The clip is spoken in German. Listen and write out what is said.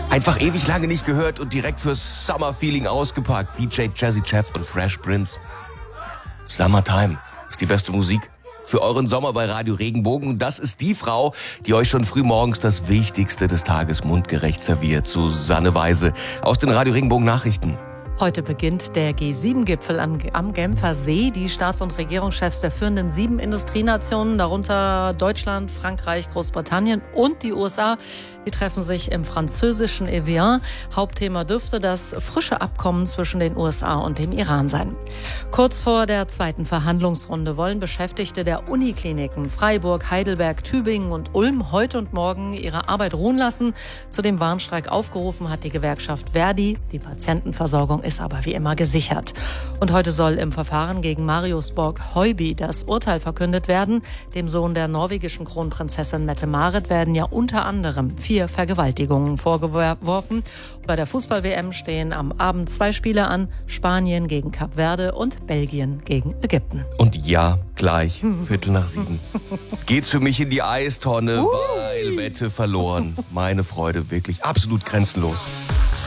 Einfach ewig lange nicht gehört und direkt fürs Summer-Feeling ausgepackt. DJ Jazzy Jeff und Fresh Prince. Summertime ist die beste Musik für euren Sommer bei Radio Regenbogen. Und das ist die Frau, die euch schon früh morgens das Wichtigste des Tages mundgerecht serviert. Susanne Weise aus den Radio Regenbogen Nachrichten. Heute beginnt der G7-Gipfel am Genfer See. Die Staats- und Regierungschefs der führenden 7 Industrienationen, darunter Deutschland, Frankreich, Großbritannien und die USA, die treffen sich im französischen Evian. Hauptthema dürfte das frische Abkommen zwischen den USA und dem Iran sein. Kurz vor der zweiten Verhandlungsrunde wollen Beschäftigte der Unikliniken Freiburg, Heidelberg, Tübingen und Ulm heute und morgen ihre Arbeit ruhen lassen. Zu dem Warnstreik aufgerufen hat die Gewerkschaft Verdi. Die Patientenversorgung ist aber wie immer gesichert. Und heute soll im Verfahren gegen Marius Borg-Høiby das Urteil verkündet werden. Dem Sohn der norwegischen Kronprinzessin Mette-Marit werden ja unter anderem 4 Vergewaltigungen vorgeworfen. Bei der Fußball-WM stehen am Abend 2 Spiele an. Spanien gegen Kap Verde und Belgien gegen Ägypten. Und ja, gleich, 7:15. Geht's für mich in die Eistonne, weil Wette verloren. Meine Freude wirklich absolut grenzenlos.